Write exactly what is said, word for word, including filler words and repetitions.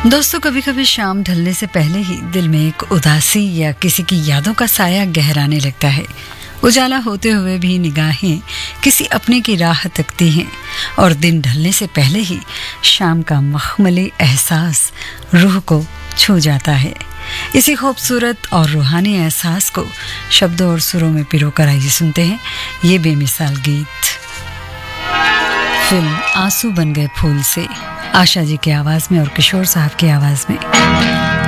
दोस्तों, कभी कभी शाम ढलने से पहले ही दिल में एक उदासी या किसी की यादों का साया गहराने लगता है। उजाला होते हुए भी निगाहें किसी अपने की राह तकती हैं और दिन ढलने से पहले ही शाम का मखमली एहसास रूह को छू जाता है। इसी खूबसूरत और रूहानी एहसास को शब्दों और सुरों में पिरोकर आइए सुनते हैं ये बेमिसाल गीत। फिल्म आंसू बन गए फूल से आशा जी की आवाज में और किशोर साहब की आवाज में।